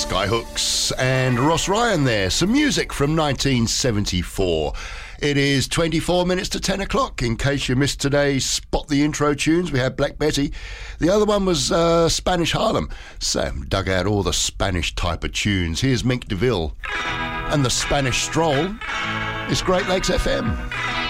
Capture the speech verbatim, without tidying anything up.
Skyhooks and Ross Ryan there. Some music from nineteen seventy-four. It is twenty-four minutes to ten o'clock. In case you missed today's Spot the Intro tunes, we had Black Betty. The other one was uh, Spanish Harlem. Sam dug out all the Spanish type of tunes. Here's Mink DeVille and the Spanish Stroll. It's Great Lakes F M.